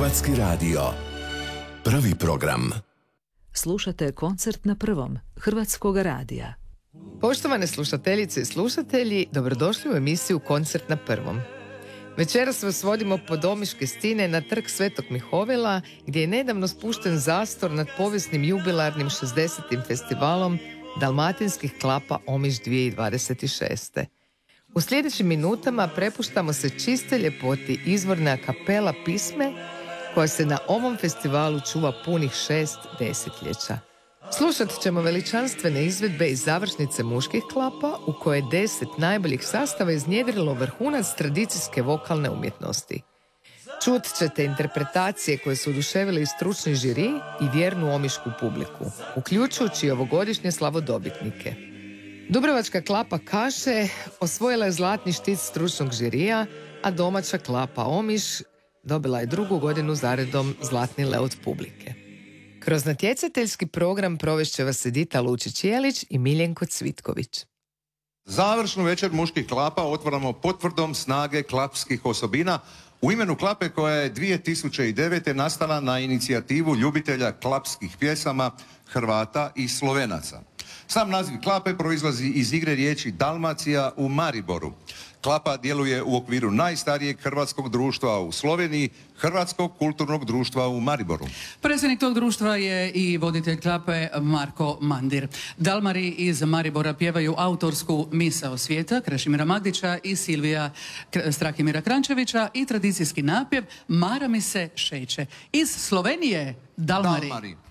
Hrvatski radio. Prvi program. Slušate koncert na prvom Hrvatskog radija. Poštovane slušateljice i slušatelji, dobrodošli u emisiju Koncert na prvom. Večeras vas vodimo pod Omiške stine na trg Svetog Mihovila, gdje je nedavno spušten zastor nad povijesnim jubilarnim 60. festivalom Dalmatinskih klapa Omiš 2026. U sljedećim minutama prepuštamo se čiste ljepoti izvorne a kapela pisme koja se na ovom festivalu čuva punih 6 desetljeća. Slušat ćemo veličanstvene izvedbe iz završnice muških klapa u koje je 10 najboljih sastava iznjedrilo vrhunac tradicijske vokalne umjetnosti. Čut ćete interpretacije koje su oduševile i stručni žiri i vjernu omišku publiku, uključujući i ovogodišnje slavodobitnike. Dubrovačka klapa Kaše osvojila je zlatni štit stručnog žirija, a domaća klapa Omiš dobila je drugu godinu zaredom zlatni leot publike. Kroz natjecateljski program provešće vas Edita Lučić-Jelić i Miljenko Cvitković. Završnu večer muških klapa otvaramo potvrdom snage klapskih osobina u imenu klape koja je 2009. nastala na inicijativu ljubitelja klapskih pjesama Hrvata i Slovenaca. Sam naziv klape proizlazi iz igre riječi Dalmacija u Mariboru. Klapa djeluje u okviru najstarijeg hrvatskog društva u Sloveniji, Hrvatskog kulturnog društva u Mariboru. Predsjednik tog društva je i voditelj klape Marko Mandir. Dalmari iz Maribora pjevaju autorsku Misao svijeta Krešimira Magdića i Silvija Strahimira Krančevića i tradicijski napjev Mara mi se šeće. Iz Slovenije Dalmari.